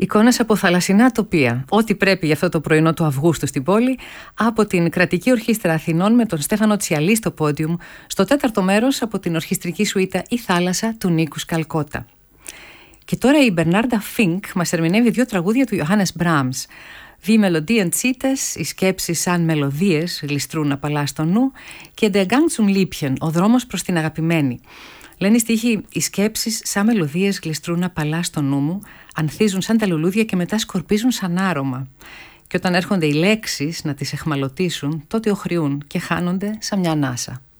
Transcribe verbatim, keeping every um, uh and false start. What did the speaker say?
Εικόνες από θαλασσινά τοπία. Ό,τι πρέπει για αυτό το πρωινό του Αυγούστου στην πόλη, από την Κρατική Ορχήστρα Αθηνών με τον Στέφανο Τσιαλή στο πόντιουμ, στο τέταρτο μέρος από την ορχιστρική σουίτα «Η Θάλασσα» του Νίκου Σκαλκότα. Και τώρα η Μπερνάρντα Φίνκ μας ερμηνεύει δύο τραγούδια του Ιωάννης Μπράμς. Wie Melodien zieht es, οι σκέψεις σαν μελωδίες γλιστρούν απαλά στο νου, και Der Gang zum Liebchen, ο δρόμος προς την αγαπημένη. Λένε οι στίχοι, οι σκέψεις σαν μελωδίες γλιστρούν απαλά στο νου μου, ανθίζουν σαν τα λουλούδια και μετά σκορπίζουν σαν άρωμα. Και όταν έρχονται οι λέξεις να τις εχμαλωτήσουν, τότε οχριούν και χάνονται σαν μια ανάσα.